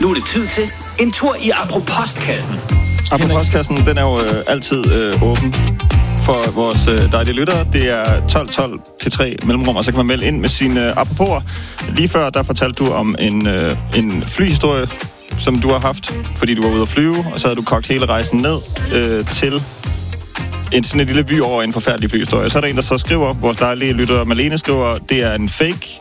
Nu er det tid til en tur i Apropos-kassen. Apropos-kassen, den er jo altid åben for vores dejlige lyttere. Det er 1212 P3 mellemrum, og så kan man melde ind med sine aproposer. Lige før, der fortalte du om en flyhistorie, som du har haft, fordi du var ude at flyve, og så havde du kogt hele rejsen ned til sådan et lille vy over en forfærdelig flyhistorie. Så er der en, der så skriver, vores dejlige lytter Malene skriver, det er en fake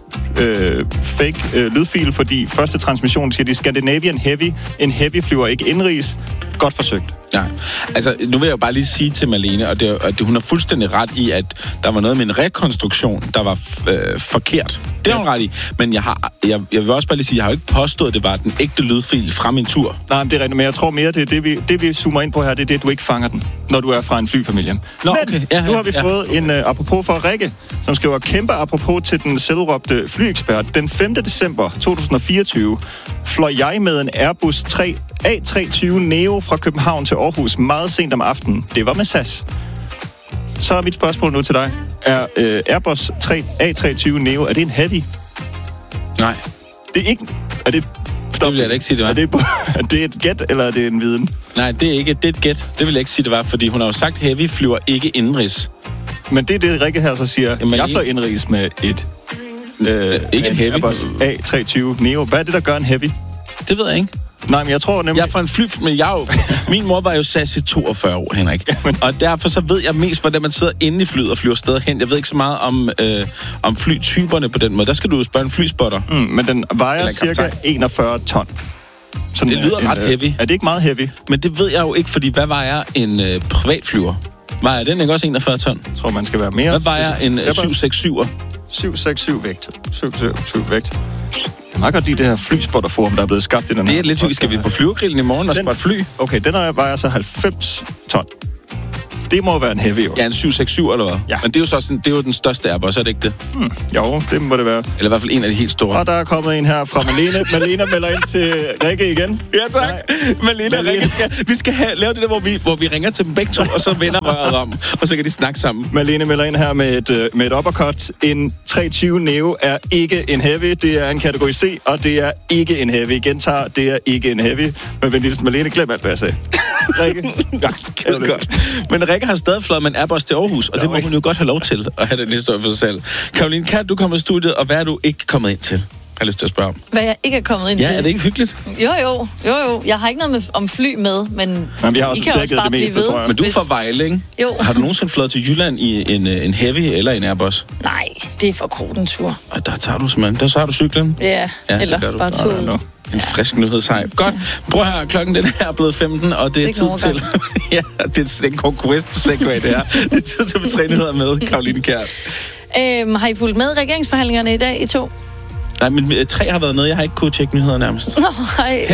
lydfil, fordi første transmission siger de Scandinavian Heavy. En heavy flyver ikke indrigs. Godt forsøgt. Ja, altså nu vil jeg jo bare lige sige til Malene, og hun har fuldstændig ret i, at der var noget med en rekonstruktion, der var forkert. Det har hun ret i, men jeg vil også bare lige sige, at jeg har jo ikke påstået, at det var den ægte lydfil fra min tur. Nej, det er rigtigt, men jeg tror mere, det vi zoomer ind på her, det er det, du ikke fanger den, når du er fra en flyfamilie. Nå, okay. Nu har vi fået en apropos fra Rikke, som skriver kæmpe apropos til den selvråbte flyekspert. Den 5. december 2024 fløj jeg med en Airbus A320 Neo fra København til Aarhus meget sent om aftenen. Det var med SAS. Så er mit spørgsmål nu til dig. Er Airbus A320 Neo, er det en heavy? Nej. Det er ikke... Er det... Det vil jeg da ikke sige, det var. Er det et gæt, eller er det en viden? Nej, det er ikke. Det er et gæt. Det vil jeg ikke sige, det var, fordi hun har jo sagt, heavy flyver ikke indenrigs. Men det er det, Rikke her så siger. Jamen, jeg fløj indrigs med et... ikke en heavy. Airbus A320 Neo. Hvad er det, der gør en heavy? Det ved jeg ikke. Nej, men jeg tror nemlig... Jeg er fra en fly, men min mor var jo SAS i 42 år, Henrik. Jamen. Og derfor så ved jeg mest, hvordan man sidder inde i flyet og flyver stadig hen. Jeg ved ikke så meget om flytyperne på den måde. Der skal du jo spørge en flyspotter. Men den vejer cirka 41 ton. Sådan det lyder ret heavy. Er det ikke meget heavy? Men det ved jeg jo ikke, fordi hvad vejer en privatflyver? Vejer den ikke også 41 ton? Jeg tror, man skal være mere... Hvad vejer en 767'er? 767 vægt. 767 vægt. Jeg meget godt lide det her flyspotterforum, der er blevet skabt i den her. Det er lidt hyggeligt. Skal vi på flyvergrillen i morgen og spotte fly? Okay, den vejer så 90 ton. Det må være en heavy, jo. Ja, en 767 eller hvad? Ja. Men det er jo så sådan, det er jo den største Airbus, er det ikke det? Jo, det må det være. Eller i hvert fald en af de helt store. Og der er kommet en her fra Malene. Malene melder ind til Rikke igen. Ja, tak. Malene og Rikke vi skal lave det der, hvor vi ringer til dem begge to, og så vender røret om, og så kan de snakke sammen. Malene melder ind her med et uppercut. En 320 Neo er ikke en heavy. Det er en kategori C, og det er ikke en heavy. Gentager, det er ikke en heavy. Men venligst Malene, glem alt, hvad jeg sagde. Rikke. Ja, godt. Men Rikke har stadig fløjet med en Airbus til Aarhus, og det må hun jo godt have lov til at have den historie for sig selv. Caroline, kan du komme i studiet, og hvad er du ikke kommet ind til? Jeg har lyst til at spørge om. Hvad jeg ikke er kommet ind til? Ja, er det ikke hyggeligt? Jo. Jeg har ikke noget om fly med, men vi har også dækket det meste, tror jeg. Men du er fra Vejle, ikke? Jo. Har du nogensinde fløjet til Jylland i en heavy eller en Airbus? Nej, det er for krotentur. Og der tager du simpelthen, der har du cyklen? Ja, eller bare toget. En frisk nyhedshej. Godt. Prøv her, klokken den er blevet 15, og det er tid til... Ja, det er en konkurrence-segway, det her. Det er tid til at betræne nyheder med Caroline Kjær. Har I fulgt med regeringsforhandlingerne i dag, I to? Nej, men 3 har været nede. Jeg har ikke kunnet tjekke nyheder nærmest. Nej,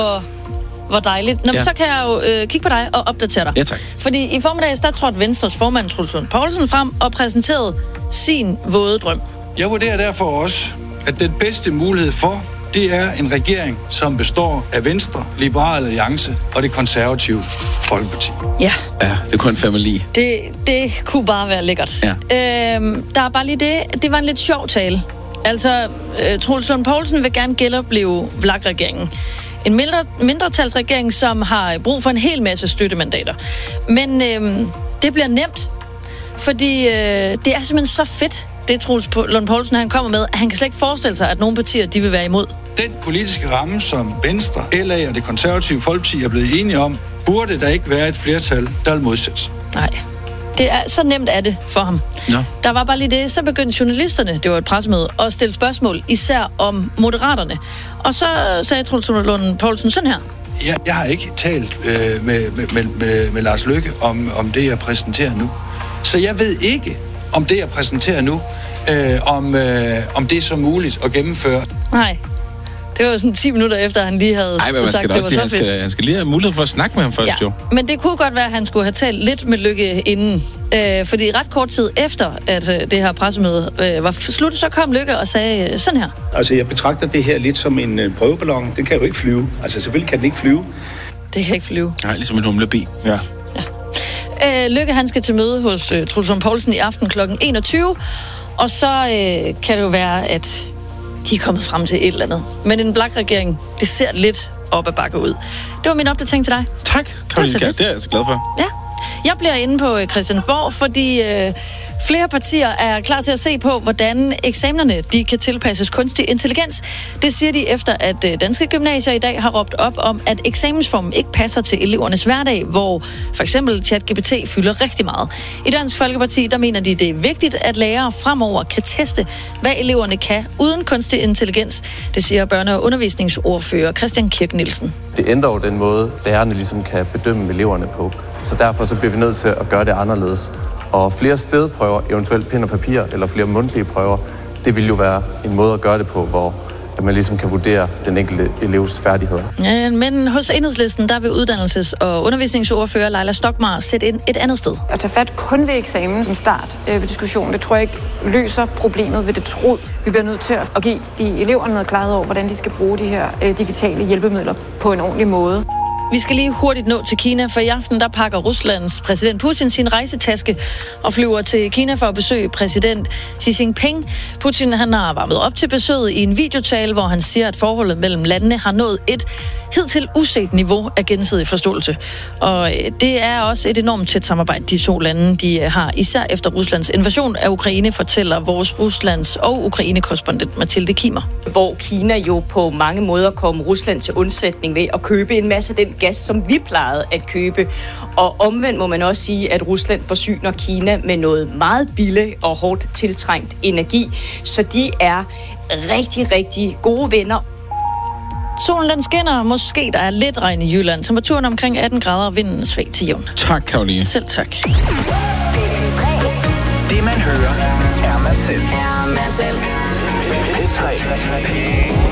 hvor dejligt. Nå, så kan jeg jo kigge på dig og opdatere dig. Ja, tak. Fordi i formiddags, der trådte Venstres formand, Troels Lund Poulsen, frem og præsenterede sin våde drøm. Jeg vurderer derfor også, at den bedste mulighed for, det er en regering, som består af Venstre, Liberal Alliance og det konservative Folkeparti. Ja. Ja, det kunne en family. Det kunne bare være lækkert. Ja. Der er bare lige det. Det var en lidt sjov tale. Altså, Troels Lund Poulsen vil gerne genopleve VLAK-regeringen. En mindretalsregering, som har brug for en hel masse støttemandater. Men det bliver nemt, fordi det er simpelthen så fedt, det Troels Lund Poulsen han kommer med, at han kan slet ikke forestille sig, at nogle partier de vil være imod. Den politiske ramme, som Venstre, LA og det konservative Folkeparti er blevet enige om, burde der ikke være et flertal, der vil modsættes. Nej. Det er, så nemt er det for ham. Ja. Der var bare lige det, så begyndte journalisterne, det var et pressemøde, at stille spørgsmål, især om moderaterne. Og så sagde Troels Lund Poulsen sådan her. Jeg har ikke talt med Lars Løkke om det, jeg præsenterer nu. Så jeg ved ikke, om det, jeg præsenterer nu, om det er så muligt at gennemføre. Nej. Det var sådan 10 minutter efter, han lige havde sagt, det var så fedt. Han skal lige have mulighed for at snakke med ham først, jo. Men det kunne godt være, at han skulle have talt lidt med Løkke inden. Fordi ret kort tid efter, at det her pressemøde var slut, så kom Løkke og sagde sådan her. Altså, jeg betragter det her lidt som en prøveballon. Den kan jo ikke flyve. Altså, selvfølgelig kan den ikke flyve. Det kan ikke flyve. Nej, ligesom en humlebi. Ja. Løkke, han skal til møde hos Troels Lund Poulsen i aften kl. 21. Og så kan det jo være, at de er kommet frem til et eller andet. Men en VLAK-regering, det ser lidt op ad bakke ud. Det var min opdatering til dig. Tak, Karoline Kjær. Det er jeg så glad for. Ja. Jeg bliver inde på Christiansborg, fordi flere partier er klar til at se på, hvordan eksamenerne de kan tilpasses kunstig intelligens. Det siger de efter, at danske gymnasier i dag har råbt op om, at eksamensformen ikke passer til elevernes hverdag, hvor for eksempel ChatGPT fylder rigtig meget. I Dansk Folkeparti, der mener de, det er vigtigt, at lærere fremover kan teste, hvad eleverne kan uden kunstig intelligens. Det siger børne- og undervisningsordfører Christian Kirk Nielsen. Det ændrer jo den måde, lærerne ligesom kan bedømme eleverne på. Så derfor så bliver vi nødt til at gøre det anderledes. Og flere stedprøver, eventuelt pen og papir, eller flere mundtlige prøver, det vil jo være en måde at gøre det på, hvor at man ligesom kan vurdere den enkelte elevs færdigheder. Ja, men hos Enhedslisten, der vil uddannelses- og undervisningsordfører Leila Stokmar sætte ind et andet sted. At tage fat kun ved eksamen som start ved diskussionen, det tror jeg ikke løser problemet ved det trod. Vi bliver nødt til at give de eleverne noget klarhed over, hvordan de skal bruge de her digitale hjælpemidler på en ordentlig måde. Vi skal lige hurtigt nå til Kina, for i aften der pakker Ruslands præsident Putin sin rejsetaske og flyver til Kina for at besøge præsident Xi Jinping. Putin han har varmet op til besøget i en videotale, hvor han siger, at forholdet mellem landene har nået et hidtil uset niveau af gensidig forståelse. Og det er også et enormt tæt samarbejde, de to lande de har, især efter Ruslands invasion af Ukraine, fortæller vores Ruslands og Ukraine-korrespondent Mathilde Kimmer. Hvor Kina jo på mange måder kom Rusland til undsætning ved at købe en masse af den gas, som vi plejede at købe. Og omvendt må man også sige, at Rusland forsyner Kina med noget meget billig og hårdt tiltrængt energi. Så de er rigtig, rigtig gode venner. Solen den skinner, måske der er lidt regn i Jylland. Temperaturen omkring 18 grader og vinden svag til jævn. Tak, Karoline. Selv tak. Det man hører er man selv. Det er 3.